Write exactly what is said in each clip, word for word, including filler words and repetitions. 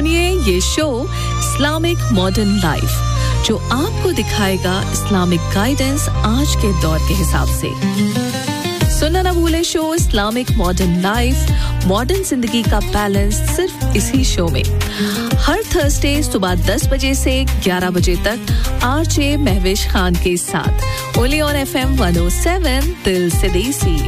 सुनिए ये show Islamic modern life, जो आपको दिखाएगा इस्लामिक गाइडेंस आज के दौर के हिसाब से। सुनना ना भूले show Islamic modern life, modern जिंदगी का बैलेंस सिर्फ इसी शो में। हर थर्सडे सुबह दस बजे से ग्यारह बजे तक आरजे महविश खान के साथ only on FM one O seven दिल से देसी।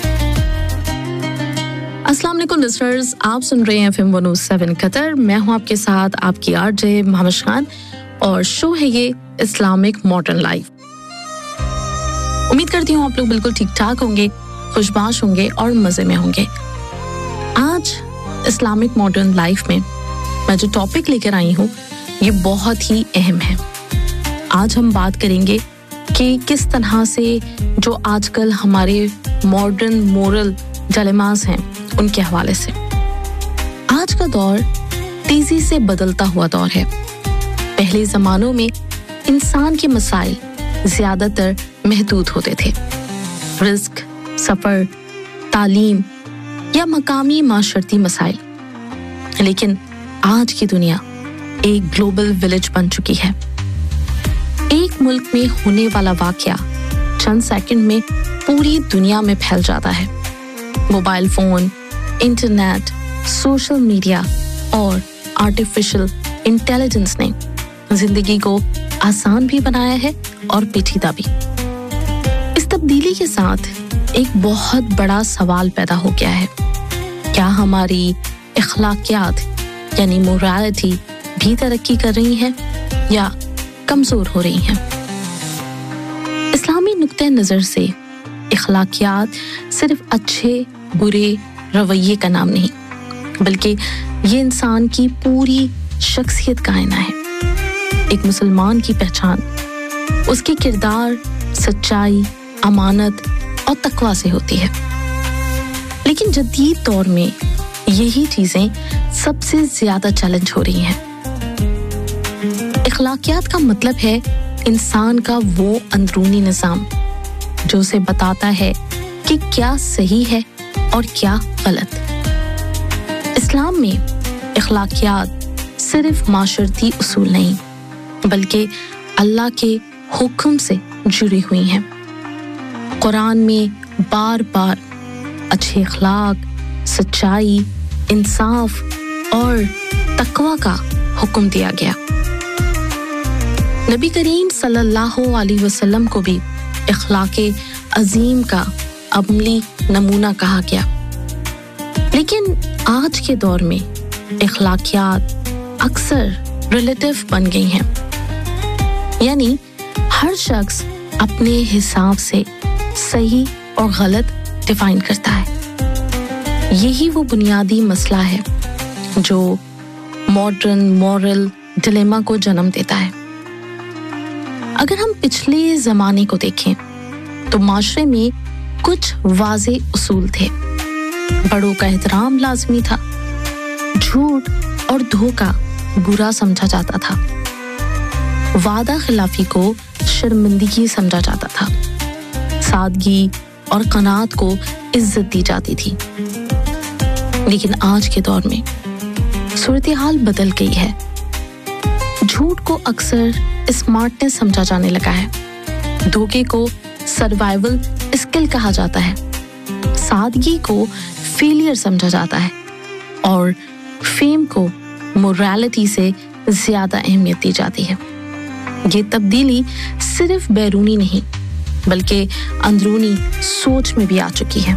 अस्सलाम वालेकुम लिसनर्स, आप सुन रहे हैं FM one O seven Qatar. मैं हूं आपके साथ आपकी आरजे महविश खान और शो है ये इस्लामिक मॉडर्न लाइफ। उम्मीद करती हूँ आप लोग बिल्कुल ठीक ठाक होंगे, खुशबाश होंगे और मजे में होंगे। आज इस्लामिक मॉडर्न लाइफ में मैं जो टॉपिक लेकर आई हूँ ये बहुत ही अहम है। आज हम बात करेंगे कि किस तरह से जो आजकल हमारे मॉडर्न मोरल डिलेमास हैं उनके हवाले से। आज का दौर तेजी से बदलता हुआ दौर है। पहले जमानों में इंसान के मसाइल ज्यादातर महदूद होते थे। रिस्क, सफर, तालीम या मकामी माशरती मसाइल। लेकिन आज की दुनिया एक ग्लोबल विलेज बन चुकी है। एक मुल्क में होने वाला वाकया चंद सेकंड में पूरी दुनिया में फैल जाता है। Mobile phone, internet, social media और आर्टिफिशियल इंटेलिजेंस ने जिंदगी को आसान भी बनाया है और पेचीदा भी। इस तब्दीली के साथ एक बहुत बड़ा सवाल पैदा हो गया है। क्या हमारी इखलाकियात यानी मोरालिटी भी तरक्की कर रही है या कमजोर हो रही हैं? इस्लामी नुक्ते नजर से इखलाकियात सिर्फ अच्छे बुरे रवैये का नाम नहीं, बल्कि ये इंसान की पूरी शख्सियत का आईना है। एक मुसलमान की पहचान उसके किरदार, सच्चाई, अमानत और तकवा से होती है। लेकिन जदीद दौर में यही चीजें सबसे ज्यादा चैलेंज हो रही हैं। इखलाकियात का मतलब है इंसान का वो अंदरूनी निज़ाम जो उसे बताता है कि क्या सही है और क्या गलत। इस्लाम में इखलाकियात सिर्फ माशरती उसूल नहीं, बल्कि अल्लाह के हुक्म से जुड़ी हुई हैं। कुरान में बार बार अच्छे इखलाक, सच्चाई, इंसाफ और तकवा का हुक्म दिया गया। नबी करीम सल्लल्लाहु अलैहि वसल्लम को भी इखलाके अजीम का अमली नमूना कहा गया। लेकिन आज के दौर में इखलाकियात अक्सर रिलेटिव बन गई हैं, यानी हर शख्स अपने हिसाब से सही और गलत डिफाइन करता है। यही वो बुनियादी मसला है जो मॉडर्न मॉरल डिलेमा को जन्म देता है। अगर हम पिछले जमाने को देखें तो माशरे में कुछ वाज़े उसूल थे। बड़ों का एहतराम लाजमी था, झूठ और धोखा बुरा समझा जाता था, वादा खिलाफी को शर्मिंदगी समझा जाता था, सादगी और कनात को इज्जत दी जाती थी। लेकिन आज के दौर में सूरत हाल बदल गई है। झूठ को अक्सर स्मार्टनेस समझा जाने लगा है, धोखे को सर्वाइवल स्किल कहा जाता है, सादगी को फेलियर समझा जाता है और फेम को मोरालिटी से ज्यादा अहमियत दी जाती है। ये तब्दीली सिर्फ बैरूनी नहीं बल्कि अंदरूनी सोच में भी आ चुकी है।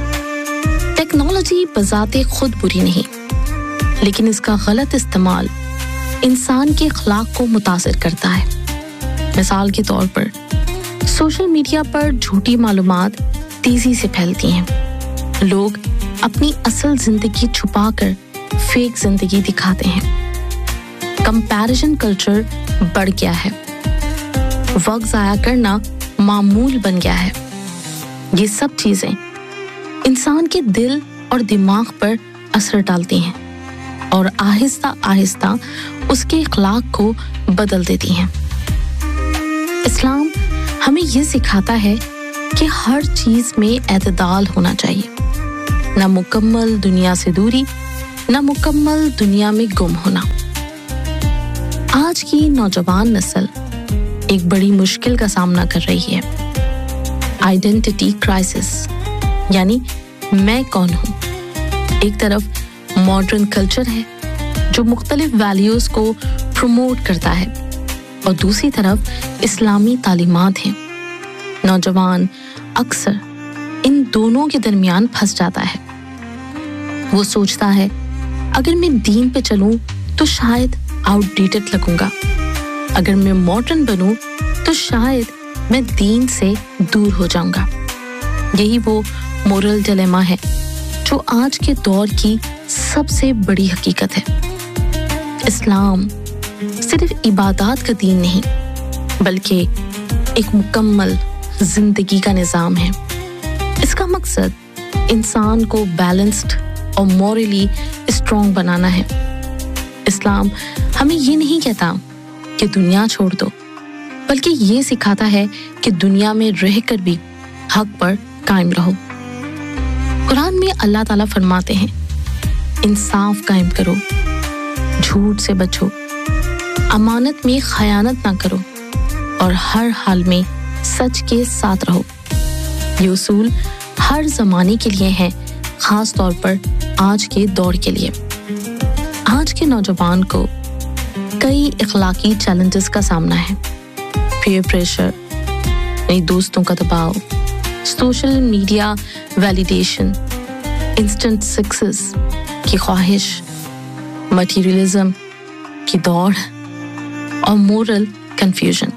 टेक्नोलॉजी बजाते खुद बुरी नहीं, लेकिन इसका गलत इस्तेमाल इंसान के अखलाक को मुतासिर करता है। मिसाल के तौर पर सोशल मीडिया पर झूठी मालूमात तेजी से फैलती हैं। लोग अपनी असल जिंदगी छुपाकर फेक जिंदगी दिखाते हैं। कंपैरिजन कल्चर बढ़ गया है। वक्त जाया करना मामूल बन गया है। ये सब चीजें इंसान के दिल और दिमाग पर असर डालती हैं और आहिस्ता आहिस्ता उसके अखलाक को बदल देती हैं। इस्लाम हमें ये सिखाता है कि हर चीज में एतदाल होना चाहिए। न मुकम्मल दुनिया से दूरी, नामुकम्मल दुनिया में गुम होना। आज की नौजवान नस्ल एक बड़ी मुश्किल का सामना कर रही है, आइडेंटिटी क्राइसिस, यानी मैं कौन हूँ। एक तरफ मॉडर्न कल्चर है जो मुख्तलिफ वैल्यूज को प्रमोट करता है और दूसरी तरफ इस्लामी तालीमात हैं। नौजवान अक्सर इन दोनों के दरमियान फंस जाता है। वो सोचता है अगर मैं दीन पे चलूं तो शायद आउटडेटेड लगूंगा, अगर मैं मॉडर्न बनूं तो शायद मैं दीन से दूर हो जाऊंगा। यही वो मोरल डिलेमा है जो आज के दौर की सबसे बड़ी हकीकत है। इस्लाम सिर्फ इबादत का दीन नहीं, बल्कि एक मुकम्मल जिंदगी का निज़ाम है। इसका मकसद इंसान को बैलेंस्ड और मॉरली स्ट्रॉन्ग बनाना है। इस्लाम हमें ये नहीं कहता कि दुनिया छोड़ दो, बल्कि ये सिखाता है कि दुनिया में रहकर भी हक पर कायम रहो। कुरान में अल्लाह ताला फरमाते हैं, इंसाफ कायम करो, झूठ से बचो, अमानत में खयानत ना करो और हर हाल में सच के साथ रहो। ये उसूल हर जमाने के लिए हैं, खास तौर पर आज के दौर के लिए। आज के नौजवान को कई इखलाकी चैलेंजेस का सामना है। पीयर प्रेशर, नई दोस्तों का दबाव, social media validation, instant success की ख्वाहिश, मटीरियलिज्म की दौड़ और मोरल कंफ्यूजन।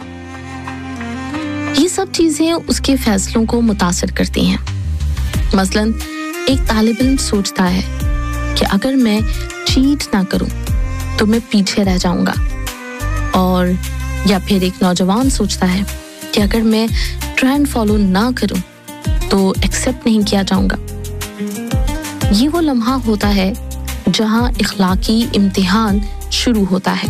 ये सब चीजें उसके फैसलों को मुतासिर करती हैं। मसलन एक तालिब इल्म सोचता है कि अगर मैं चीट ना करूं तो मैं पीछे रह जाऊंगा, और या फिर एक नौजवान सोचता है कि अगर मैं ट्रेंड फॉलो ना करूं तो एक्सेप्ट नहीं किया जाऊंगा। ये वो लम्हा होता है जहां इखलाकी इम्तिहान शुरू होता है।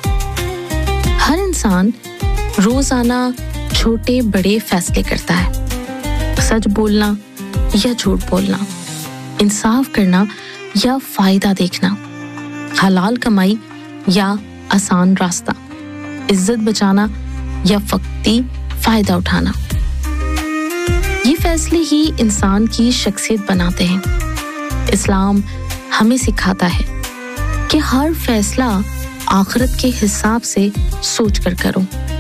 हर इंसान रोजाना छोटे बड़े फैसले करता है, सच बोलना या झूठ बोलना, इंसाफ करना या फायदा देखना, हलाल कमाई या आसान रास्ता, इज्जत बचाना या वक्ती फायदा उठाना। ये फैसले ही इंसान की शख्सियत बनाते हैं। इस्लाम हमें सिखाता है कि हर फैसला आखिरत के हिसाब से सोचकर करो।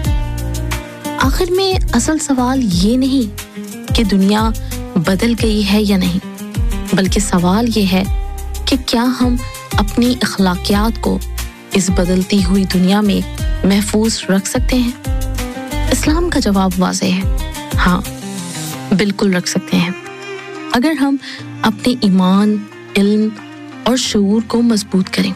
आखिर में असल सवाल ये नहीं कि दुनिया बदल गई है या नहीं, बल्कि सवाल ये है कि क्या हम अपनी अखलाकियात को इस बदलती हुई दुनिया में महफूज रख सकते हैं। इस्लाम का जवाब वाज़ेह है, हाँ बिल्कुल रख सकते हैं, अगर हम अपने ईमान, इल्म और शऊर को मजबूत करें।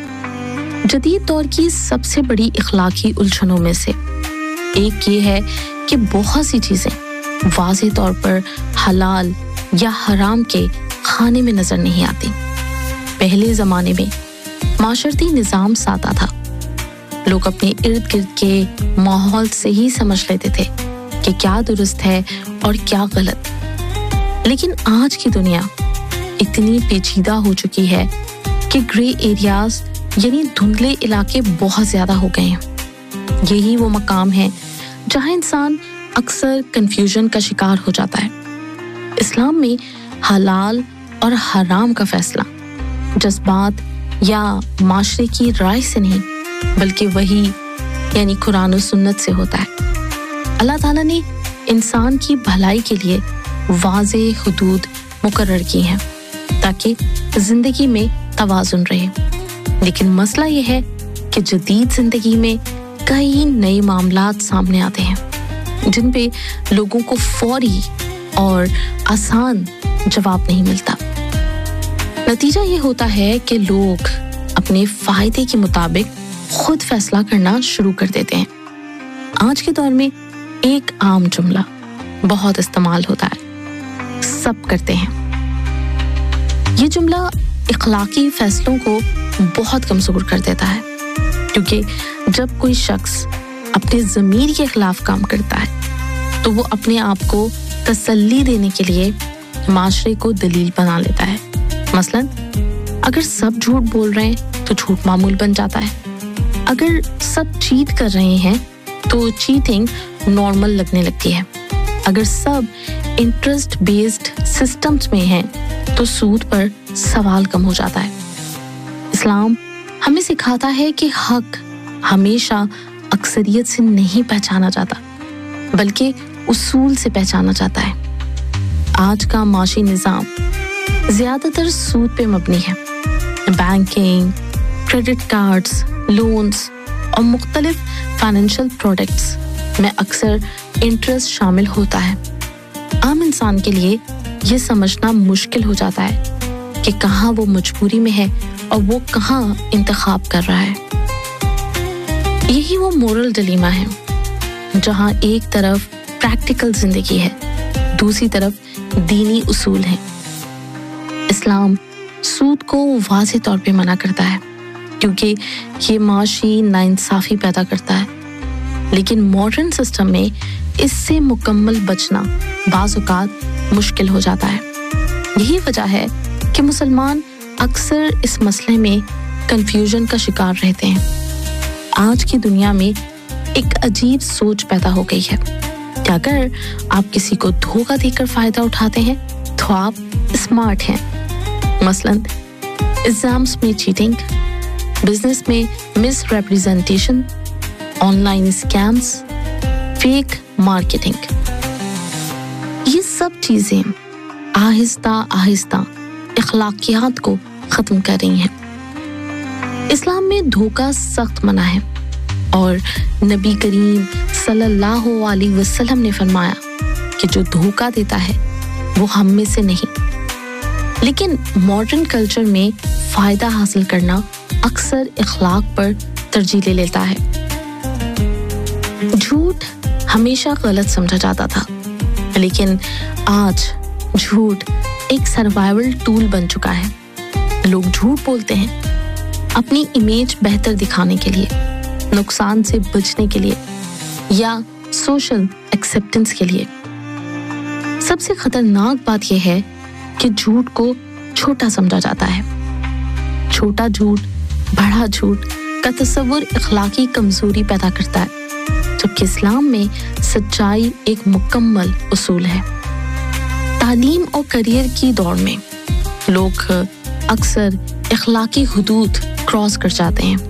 जदीद दौर की सबसे बड़ी इखलाकी उलझनों में से एक ये है कि बहुत सी चीजें वाज़ेह तौर पर हलाल या हराम के खाने में नजर नहीं आती। पहले जमाने में माशरती निज़ाम सादा था। लोग अपने इर्द गिर्द के माहौल से ही समझ लेते थे कि क्या दुरुस्त है और क्या गलत। लेकिन आज की दुनिया इतनी पेचीदा हो चुकी है कि ग्रे एरियाज यानी धुंधले इलाके बहुत ज्यादा हो गए हैं। यही वो मकाम है जहां इंसान अक्सर कंफ्यूजन का शिकार हो जाता है। इस्लाम में हलाल और हराम का फैसला जज्बात या माशरे की राय से नहीं, बल्कि वही यानी कुरान और सुन्नत से होता है। अल्लाह ताला ने इंसान की भलाई के लिए वाज़ेह हुदूद मुकर्रर की हैं ताकि जिंदगी में तवाज़ुन रहे। लेकिन मसला यह है कि जदीद जिंदगी में कई नए मामलात सामने आते हैं जिन पे लोगों को फौरी और आसान जवाब नहीं मिलता। नतीजा ये होता है कि लोग अपने फायदे के मुताबिक खुद फैसला करना शुरू कर देते हैं। आज के दौर में एक आम जुमला बहुत इस्तेमाल होता है, सब करते हैं। ये जुमला इखलाकी फैसलों को बहुत कमजोर कर देता है, क्योंकि जब कोई शख्स अपने ज़मीर के खिलाफ काम करता है तो वो अपने आप को तसल्ली देने के लिए माशरे को दलील बना लेता है। मसलन اگر سب جھوٹ بول رہے ہیں تو جھوٹ معمول بن جاتا ہے. اگر سب چیٹ کر رہے ہیں تو چیٹنگ نارمل لگنے لگتی ہے. اگر سب انٹرسٹ بیسڈ سسٹمز میں ہیں تو سود پر سوال کم ہو جاتا ہے. اسلام ہمیں سکھاتا ہے کہ حق ہمیشہ اکثریت سے نہیں پہچانا جاتا بلکہ اصول سے پہچانا جاتا ہے. آج کا معاشی نظام زیادہ تر سود پہ مبنی ہے. بینکنگ، کریڈٹ کارڈز، لونز اور مختلف فائنینشیل پروڈکٹس میں اکثر انٹرسٹ شامل ہوتا ہے. عام انسان کے لیے یہ سمجھنا مشکل ہو جاتا ہے کہ کہاں وہ مجبوری میں ہے اور وہ کہاں انتخاب کر رہا ہے. یہی وہ مورل ڈلیما ہے جہاں ایک طرف پریکٹیکل زندگی ہے، دوسری طرف دینی اصول ہیں. اسلام سود کو واضح طور پہ منع کرتا ہے کیونکہ یہ معاشی ناانصافی پیدا کرتا ہے، لیکن ماڈرن سسٹم میں اس سے مکمل بچنا بعض اوقات مشکل ہو جاتا ہے. یہی وجہ ہے کہ مسلمان اکثر اس مسئلے میں کنفیوژن کا شکار رہتے ہیں. آج کی دنیا میں ایک عجیب سوچ پیدا ہو گئی ہے کہ اگر آپ کسی کو دھوکہ دے کر فائدہ اٹھاتے ہیں تو آپ اسمارٹ ہیں. مثلاً ایگزامس میں چیٹنگ، بزنس میں مس representation, on line schemes, fake marketing. یہ سب چیزیں آہستہ آہستہ اخلاقیات کو ختم کر رہی ہیں. اسلام میں دھوکہ سخت منع ہے اور نبی کریم صلی اللہ علیہ وسلم نے فرمایا کہ جو دھوکہ دیتا ہے وہ ہم میں سے نہیں. لیکن ماڈرن کلچر میں فائدہ حاصل کرنا اکثر اخلاق پر ترجیح لے لیتا ہے. جھوٹ ہمیشہ غلط سمجھا جاتا تھا، لیکن آج جھوٹ ایک سروائیول ٹول بن چکا ہے. لوگ جھوٹ بولتے ہیں اپنی امیج بہتر دکھانے کے لیے، نقصان سے بچنے کے لیے یا سوشل ایکسیپٹنس کے لیے. سب سے خطرناک بات یہ ہے کہ جھوٹ کو چھوٹا سمجھا جاتا ہے. چھوٹا جھوٹ، بڑا جھوٹ کا تصور اخلاقی کمزوری پیدا کرتا ہے، جبکہ اسلام میں سچائی ایک مکمل اصول ہے. تعلیم اور کریئر کی دوڑ میں لوگ اکثر اخلاقی حدود کراس کر جاتے ہیں.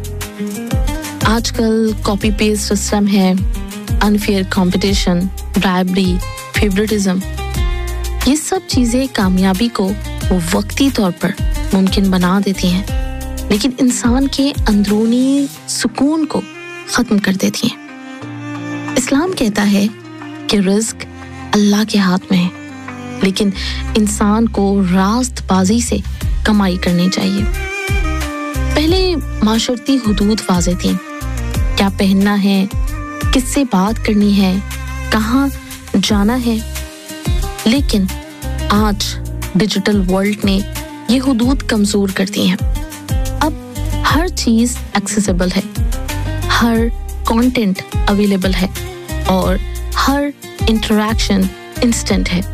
آج کل کاپی پیسٹ سسٹم ہے، انفیئر کمپٹیشن، برائبری، فیورٹزم. یہ سب چیزیں کامیابی کو وقتی طور پر ممکن بنا دیتی ہیں، لیکن انسان کے اندرونی سکون کو ختم کر دیتی ہیں. اسلام کہتا ہے کہ رزق اللہ کے ہاتھ میں ہے، لیکن انسان کو راست بازی سے کمائی کرنی چاہیے. پہلے معاشرتی حدود واضح تھیں، کیا پہننا ہے، کس سے بات کرنی ہے، کہاں جانا ہے. لیکن آج ڈیجیٹل ورلڈ نے یہ حدود کمزور کر دی ہیں. اب ہر چیز ایکسیسیبل ہے، ہر کانٹینٹ اویلیبل ہے اور ہر انٹریکشن انسٹنٹ ہے.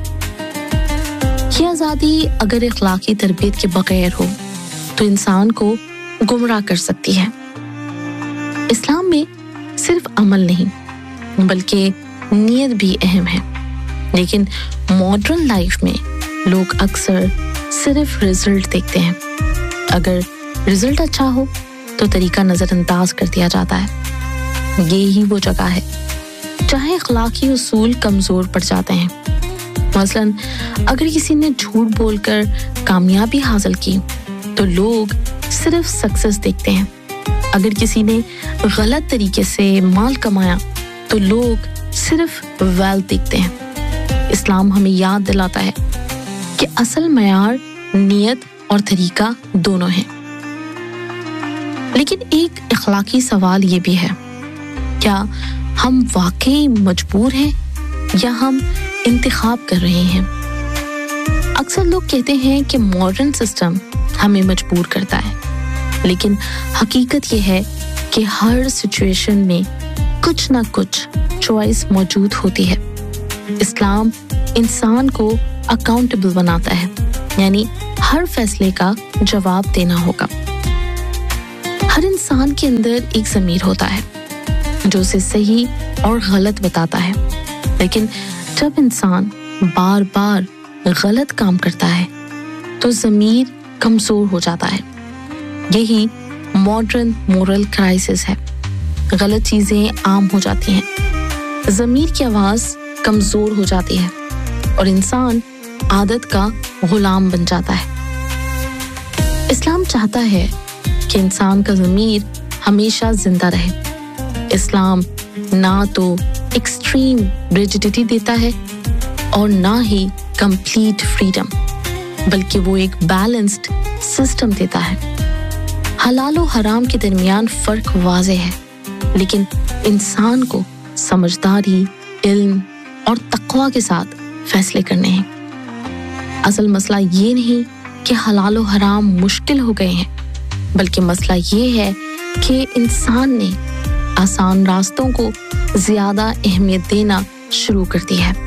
یہ آزادی اگر اخلاقی تربیت کے بغیر ہو تو انسان کو گمراہ کر سکتی ہے. اسلام میں صرف عمل نہیں بلکہ نیت بھی اہم ہے، لیکن ماڈرن لائف میں لوگ اکثر صرف رزلٹ دیکھتے ہیں. اگر رزلٹ اچھا ہو تو طریقہ نظر انداز کر دیا جاتا ہے. یہی وہ جگہ ہے جہاں اخلاقی اصول کمزور پڑ جاتے ہیں. مثلاً اگر کسی نے جھوٹ بول کر کامیابی حاصل کی تو لوگ صرف سکسیس دیکھتے ہیں. اگر کسی نے غلط طریقے سے مال کمایا تو لوگ صرف ویلتھ دیکھتے ہیں. اسلام ہمیں یاد دلاتا ہے کہ اصل معیار نیت اور طریقہ دونوں ہیں. لیکن ایک اخلاقی سوال یہ بھی ہے، کیا ہم واقعی مجبور ہیں یا ہم انتخاب کر رہے ہیں؟ اکثر لوگ کہتے ہیں کہ ماڈرن سسٹم ہمیں مجبور کرتا ہے، لیکن حقیقت یہ ہے کہ ہر سچویشن میں کچھ نہ کچھ چوائس موجود ہوتی ہے. اسلام انسان کو اکاؤنٹیبل بناتا ہے، یعنی ہر فیصلے کا جواب دینا ہوگا۔ ہر انسان کے اندر ایک ضمیر ہوتا ہے جو اسے صحیح اور غلط بتاتا ہے، لیکن جب انسان بار بار غلط کام کرتا ہے تو ضمیر کمزور ہو جاتا ہے۔ یہی ماڈرن مورل کرائسس ہے۔ غلط چیزیں عام ہو جاتی ہیں، ضمیر کی آواز کمزور ہو جاتی ہے اور انسان عادت کا غلام بن جاتا ہے۔ اسلام چاہتا ہے کہ انسان کا ضمیر ہمیشہ زندہ رہے۔ اسلام نہ تو ایکسٹریم ریجڈیٹی دیتا ہے اور نہ ہی کمپلیٹ فریڈم، بلکہ وہ ایک بیلنسڈ سسٹم دیتا ہے۔ حلال و حرام کے درمیان فرق واضح ہے، لیکن انسان کو سمجھداری، علم اور تقوی کے ساتھ فیصلے کرنے ہیں۔ اصل مسئلہ یہ نہیں کہ حلال و حرام مشکل ہو گئے ہیں، بلکہ مسئلہ یہ ہے کہ انسان نے آسان راستوں کو زیادہ اہمیت دینا شروع کر دی ہے۔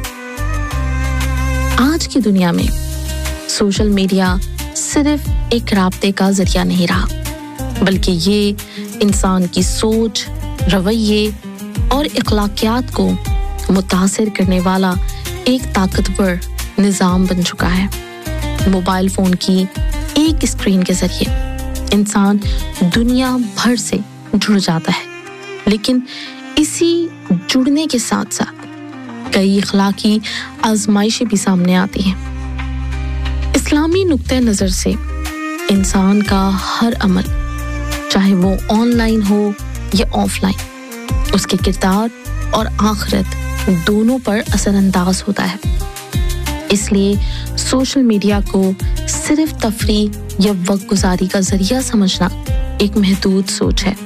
آج کی دنیا میں سوشل میڈیا صرف ایک رابطے کا ذریعہ نہیں رہا، بلکہ یہ انسان کی سوچ، رویے اور اخلاقیات کو متاثر کرنے والا ایک طاقتور نظام بن چکا ہے۔ موبائل فون کی ایک اسکرین کے ذریعے انسان دنیا بھر سے جڑ جاتا ہے، لیکن اسی جڑنے کے ساتھ ساتھ کئی اخلاقی آزمائشیں بھی سامنے آتی ہیں۔ اسلامی نقطہ نظر سے انسان کا ہر عمل، چاہے وہ آن لائن ہو یا آف لائن، اس کے کردار اور آخرت دونوں پر اثر انداز ہوتا ہے۔ اس لیے سوشل میڈیا کو صرف تفریح یا وقت گزاری کا ذریعہ سمجھنا ایک محدود سوچ ہے۔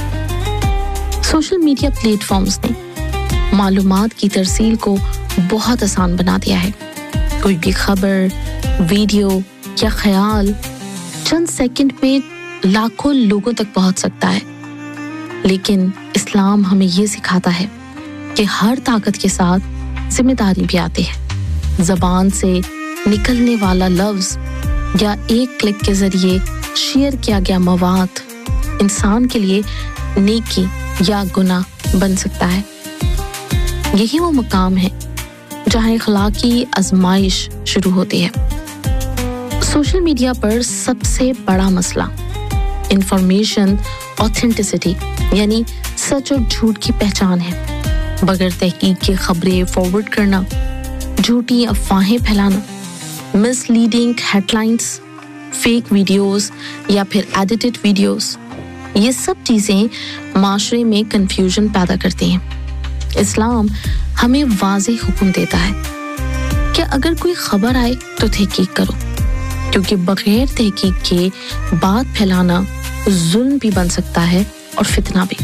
سوشل میڈیا پلیٹ فارمز نے معلومات کی ترسیل کو بہت آسان بنا دیا ہے۔ کوئی بھی خبر، ویڈیو یا خیال چند سیکنڈ میں لاکھوں لوگوں تک پہنچ سکتا ہے، لیکن اسلام ہمیں یہ سکھاتا ہے کہ ہر طاقت کے ساتھ ذمہ داری بھی آتی ہے۔ زبان سے نکلنے والا لفظ یا ایک کلک کے ذریعے شیئر کیا گیا مواد انسان کے لیے نیکی یا گناہ بن سکتا ہے۔ یہی وہ مقام ہے جہاں اخلاقی آزمائش شروع ہوتی ہے۔ سوشل میڈیا پر سب سے بڑا مسئلہ انفارمیشن آتھینٹسٹی یعنی سچ اور جھوٹ کی پہچان ہے۔ بغیر تحقیق کی خبریں فارورڈ کرنا، جھوٹی افواہیں پھیلانا، مس leading head lines, fake videos یا پھر ایڈیٹڈ ویڈیوز، یہ سب چیزیں معاشرے میں کنفیوژن پیدا کرتی ہیں۔ اسلام ہمیں واضح حکم دیتا ہے کہ اگر کوئی خبر آئے تو تحقیق کرو، کیونکہ بغیر تحقیق کے بات پھیلانا ظلم بھی بن سکتا ہے اور فتنہ بھی۔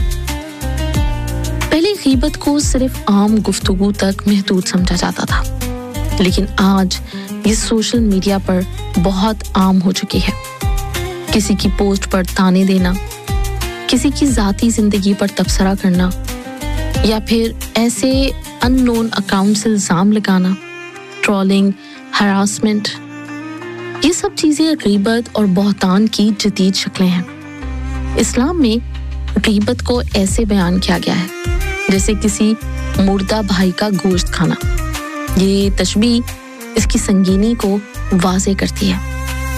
پہلے غیبت کو صرف عام گفتگو تک محدود سمجھا جاتا تھا، لیکن آج یہ سوشل میڈیا پر بہت عام ہو چکی ہے۔ کسی کی پوسٹ پر طعنے دینا، کسی کی ذاتی زندگی پر تبصرہ کرنا یا پھر ایسے ان نون اکاؤنٹ سے الزام لگانا، ٹرولنگ، ہراسمنٹ، یہ سب چیزیں غیبت اور بہتان کی جدید شکلیں ہیں۔ اسلام میں غیبت کو ایسے بیان کیا گیا ہے جیسے کسی مردہ بھائی کا گوشت کھانا۔ یہ تشبیہ اس کی سنگینی کو واضح کرتی ہے۔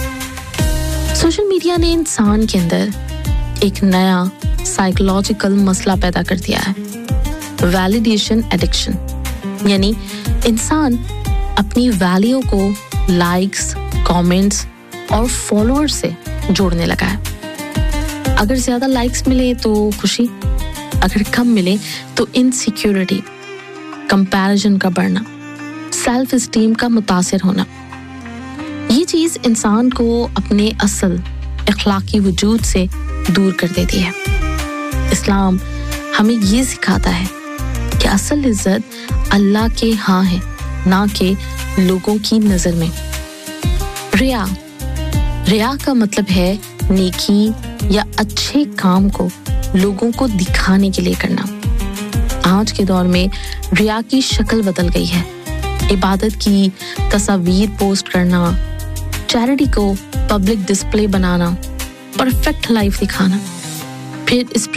سوشل میڈیا نے انسان کے اندر ایک نیا سائیکولوجیکل مسئلہ پیدا کر دیا ہے، ویلیڈیشن ایڈکشن، یعنی انسان اپنی ویلیو کو لائکس، کامنٹس اور فالوورز سے جوڑنے لگا ہے۔ اگر زیادہ لائکس ملے تو خوشی، اگر کم ملے تو انسیکیورٹی، کمپیریزن کا بڑھنا، سیلف اسٹیم کا متاثر ہونا۔ یہ چیز انسان کو اپنے اصل اخلاقی وجود سے دور کر دیتی ہے۔ اسلام ہمیں یہ سکھاتا ہے کہ اصل عزت اللہ کے ہاں ہے، نہ کہ لوگوں کی نظر میں۔ ریا ریا کا مطلب ہے نیکی یا اچھے کام کو لوگوں کو دکھانے کے لیے کرنا۔ آج کے دور میں ریا کی شکل بدل گئی ہے۔ عبادت کی تصاویر پوسٹ کرنا، चैरिटी को पब्लिक डिस्प्ले बनाना, परफेक्ट लाइफ दिखाना, फिर